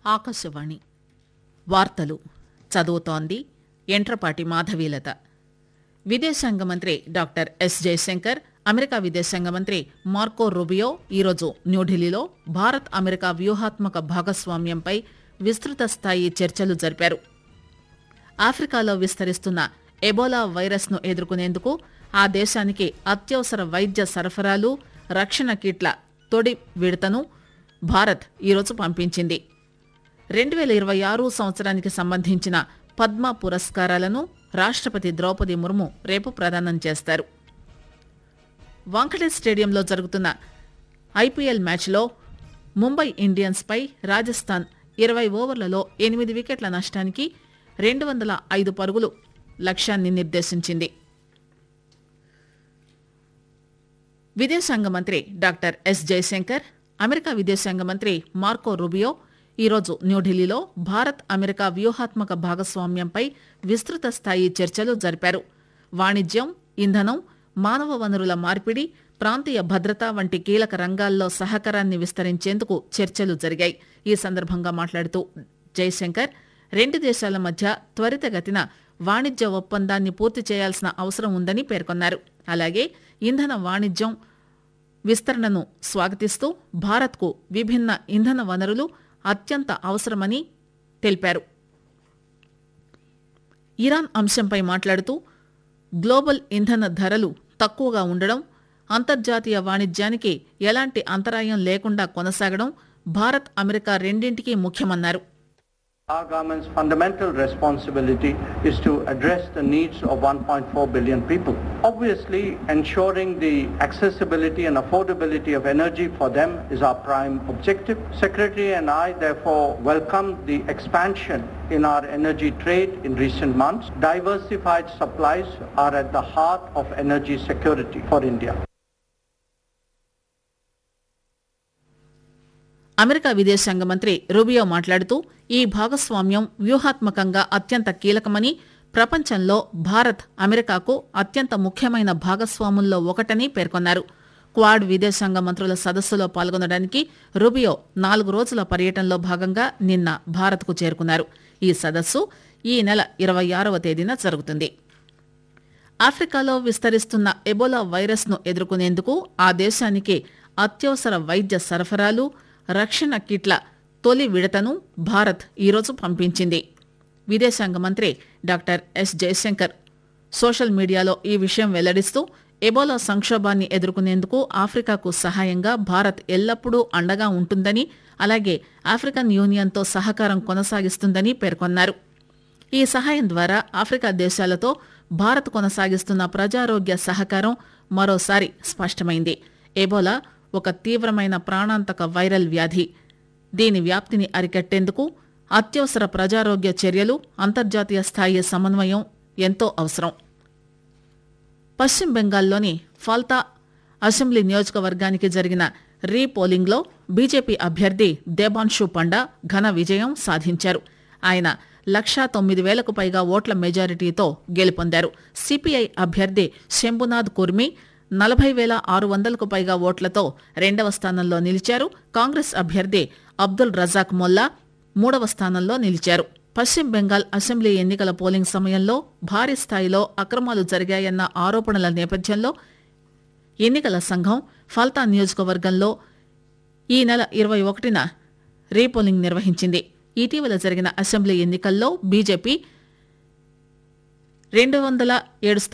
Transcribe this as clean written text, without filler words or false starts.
ఆకాశవాణి వార్తలు చదువుతోంది ఎంట్రపాటి మాధవీలత. విదేశాంగ మంత్రి డాక్టర్ ఎస్ జయశంకర్, అమెరికా విదేశాంగ మంత్రి మార్కో రూబియో ఈరోజు న్యూఢిల్లీలో భారత్ అమెరికా వ్యూహాత్మక భాగస్వామ్యంపై విస్తృత స్థాయి చర్చలు జరిపారు. ఆఫ్రికాలో విస్తరిస్తున్న ఎబోలా వైరస్ ను ఎదుర్కొనేందుకు ఆ దేశానికి అత్యవసర వైద్య సరఫరాలు, రక్షణ కిట్ల తొలి విడతను భారత్ ఈరోజు పంపించింది. 2026 సంవత్సరానికి సంబంధించిన పద్మ పురస్కారాలను రాష్టపతి ద్రౌపది ముర్ము రేపు ప్రదానం చేస్తారు. వాంఖడే స్టేడియంలో జరుగుతున్న ఐపీఎల్ మ్యాచ్లో ముంబై ఇండియన్స్ పై రాజస్థాన్ 20 ఓవర్లలో 8 వికెట్ల నష్టానికి 205 పరుగుల లక్ష్యాన్ని నిర్దేశించింది. విదేశాంగ మంత్రి డాక్టర్ ఎస్ జయశంకర్, అమెరికా విదేశాంగ మంత్రి మార్కో రూబియో ఈరోజు న్యూఢిల్లీలో భారత్ అమెరికా వ్యూహాత్మక భాగస్వామ్యంపై విస్తృత స్థాయి చర్చలు జరిపారు. వాణిజ్యం, ఇంధనం, మానవ వనరుల మార్పిడి, ప్రాంతీయ భద్రత వంటి కీలక రంగాల్లో సహకారాన్ని విస్తరించేందుకు చర్చలు జరిగాయి. ఈ సందర్భంగా మాట్లాడుతూ జయశంకర్, రెండు దేశాల మధ్య త్వరితగతిన వాణిజ్య ఒప్పందాన్ని పూర్తి చేయాల్సిన అవసరం ఉందని పేర్కొన్నారు. అలాగే ఇంధన వాణిజ్యం విస్తరణను స్వాగతిస్తూ భారత్కు విభిన్న ఇంధన వనరులు అత్యంత అవసరమని తెలిపారు. ఇరాన్ అంశంపై మాట్లాడుతూ గ్లోబల్ ఇంధన ధరలు తక్కువగా ఉండడం, అంతర్జాతీయ వాణిజ్యానికి ఎలాంటి అంతరాయం లేకుండా కొనసాగడం భారత్ అమెరికా రెండింటికీ ముఖ్యమన్నారు. Our government's fundamental responsibility is to address the needs of 1.4 billion people. Obviously, ensuring the accessibility and affordability of energy for them is our prime objective. Secretary and I therefore welcome the expansion in our energy trade in recent months. Diversified supplies are at the heart of energy security for India. America విదేశాంగ మంత్రి Rubio మాట్లాడుతూ ఈ భాగస్వామ్యం వ్యూహాత్మకంగా అత్యంత కీలకమని, ప్రపంచంలో భారత్ అమెరికాకు అత్యంత ముఖ్యమైన భాగస్వాముల్లో ఒకటని పేర్కొన్నారు. క్వాడ్ విదేశాంగ మంత్రుల సదస్సులో పాల్గొనడానికి రూబియో 4 రోజుల పర్యటనలో భాగంగా నిన్న భారత్కు చేరుకున్నారు. ఈ సదస్సు ఈ నెల 26వ తేదీన జరుగుతుంది. ఆఫ్రికాలో విస్తరిస్తున్న ఎబోలా వైరస్ ను ఎదుర్కొనేందుకు ఆ దేశానికి అత్యవసర వైద్య సరఫరాలు, రక్షణ కిట్ల తొలి విడతను భారత్ ఈరోజు పంపించింది. విదేశాంగ మంత్రి డాక్టర్ ఎస్ జయశంకర్ సోషల్ మీడియాలో ఈ విషయం వెల్లడిస్తూ ఎబోలా సంక్షోభాన్ని ఎదుర్కొనేందుకు ఆఫ్రికాకు సహాయంగా భారత్ ఎల్లప్పుడూ అండగా ఉంటుందని, అలాగే ఆఫ్రికన్ యూనియన్తో సహకారం కొనసాగిస్తుందని పేర్కొన్నారు. ఈ సహాయం ద్వారా ఆఫ్రికా దేశాలతో భారత్ కొనసాగిస్తున్న ప్రజారోగ్య సహకారం మరోసారి స్పష్టమైంది. ఎబోలా ఒక తీవ్రమైన ప్రాణాంతక వైరల్ వ్యాధి. దీని వ్యాప్తిని అరికట్టేందుకు అత్యవసర ప్రజారోగ్య చర్యలు, అంతర్జాతీయ స్థాయి సమన్వయం ఎంతో అవసరం. పశ్చిమ బెంగాల్లోని ఫాల్తా అసెంబ్లీ నియోజకవర్గానికి జరిగిన రీపోలింగ్లో బీజేపీ అభ్యర్థి దేబాన్షు పండా ఘన విజయం సాధించారు. ఆయన 1,09,000కు పైగా ఓట్ల మెజారిటీతో గెలుపొందారు. సిపిఐ అభ్యర్థి శంభునాథ్ కుర్మి 40,600కు పైగా ఓట్లతో రెండవ స్థానంలో నిలిచారు. కాంగ్రెస్ అభ్యర్థి అబ్దుల్ రజాక్ మొల్లా 3వ స్థానంలో నిలిచారు. పశ్చిమ బెంగాల్ అసెంబ్లీ ఎన్నికల పోలింగ్ సమయంలో భారీ స్థాయిలో అక్రమాలు జరిగాయన్న ఆరోపణల నేపథ్యంలో ఎన్నికల సంఘం ఫాల్తా నియోజకవర్గంలో ఈ నెల 21న రీపోలింగ్ నిర్వహించింది. ఇటీవల జరిగిన అసెంబ్లీ ఎన్నికల్లో బీజేపీ 207